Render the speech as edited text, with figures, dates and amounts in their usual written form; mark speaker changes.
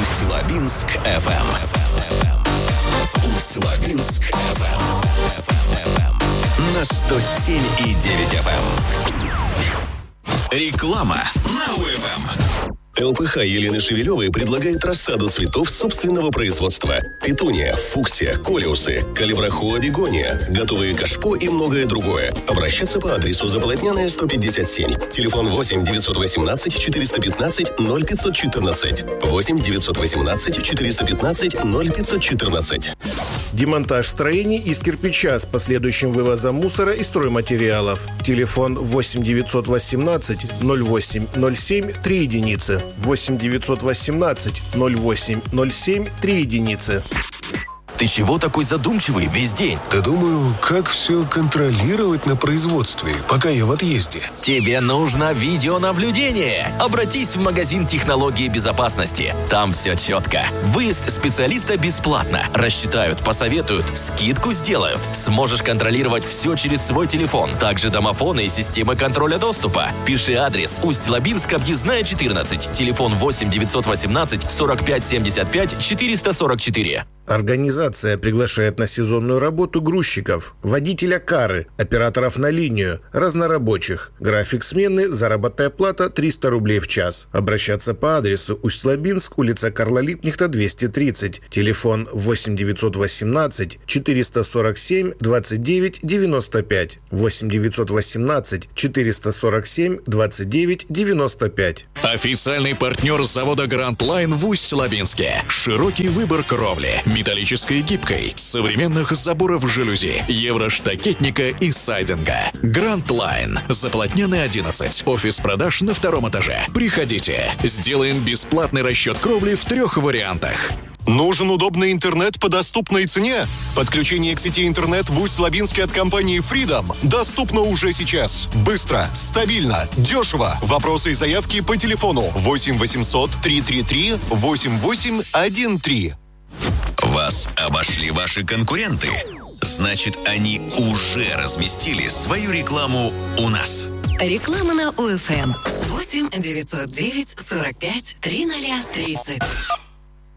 Speaker 1: Усть-Лабинск FM. Усть-Лабинск FM. На 107,9 FM. Реклама на УФМ. ЛПХ Елены Шевелевой предлагает рассаду цветов собственного производства. Петуния, фуксия, колеусы, калибрахоа, бегония, готовые кашпо и многое другое. Обращаться по адресу Заполотняная, 157. Телефон 8 918 415 0514. 8 918 415 0514.
Speaker 2: Демонтаж строений из кирпича с последующим вывозом мусора и стройматериалов. Телефон 8 918 08 07 3 единицы. 8 918 08 07 3 единицы.
Speaker 3: Ты чего такой задумчивый весь день?
Speaker 4: Да думаю, как все контролировать на производстве, пока я в отъезде.
Speaker 3: Тебе нужно видеонаблюдение. Обратись в магазин технологии безопасности. Там все четко. Выезд специалиста бесплатно. Рассчитают, посоветуют, скидку сделают. Сможешь контролировать все через свой телефон. Также домофоны и системы контроля доступа. Пиши адрес: Усть-Лабинск, объездная 14. Телефон 8 918 45 75 444.
Speaker 2: Организация приглашает на сезонную работу грузчиков, водителя кары, операторов на линию, разнорабочих. График смены, заработная плата 300 рублей в час. Обращаться по адресу Усть-Лабинск, улица Карла Липкнехта, 230. Телефон 8 918 447 29 95. 8 918 447 29 95.
Speaker 1: Официальный партнер завода Grand Line в Усть-Лабинске. Широкий выбор кровли. Металлической и гибкой, современных заборов жалюзи, евроштакетника и сайдинга. Grand Line. Заполотняная, 11. Офис продаж на 2-м этаже. Приходите. Сделаем бесплатный расчет кровли в 3 вариантах.
Speaker 5: Нужен удобный интернет по доступной цене? Подключение к сети интернет в Усть-Лабинске от компании Freedom доступно уже сейчас. Быстро, стабильно, дешево. Вопросы и заявки по телефону 8 800 333 8813.
Speaker 1: Вас обошли ваши конкуренты? Значит, они уже разместили свою рекламу у нас.
Speaker 6: Реклама на УФМ. 8 909 45 3030.